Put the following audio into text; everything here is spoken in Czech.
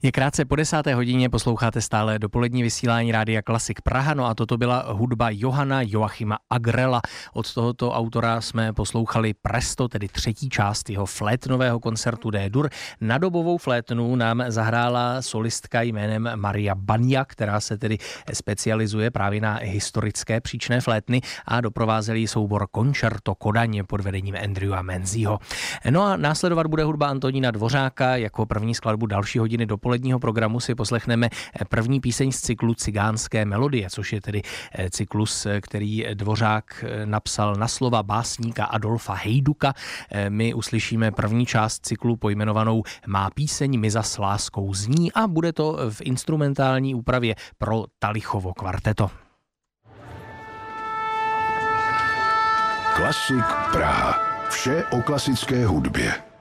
Je krátce po 10. hodině, posloucháte stále dopolední vysílání Rádia Klasik Praha, no a toto byla hudba Johanna Joachima Agrela. Od tohoto autora jsme poslouchali Presto, tedy třetí část jeho flétnového koncertu D-dur. Na dobovou flétnu nám zahrála solistka jménem Maria Bania, která se tedy specializuje právě na historické příčné flétny, a doprovázeli soubor Concerto Kodaň pod vedením Andrewa Menziho. No a následovat bude hudba Antonína Dvořáka. Jako první skladbu další hodiny dopoledního programu si poslechneme první píseň z cyklu Cigánské melodie, což je tedy cyklus, který Dvořák napsal na slova básníka Adolfa Hejduka. My uslyšíme první část cyklu pojmenovanou Má píseň mi zas láskou zní a bude to v instrumentální úpravě pro Talichovo kvarteto. Klasik Praha. Vše o klasické hudbě.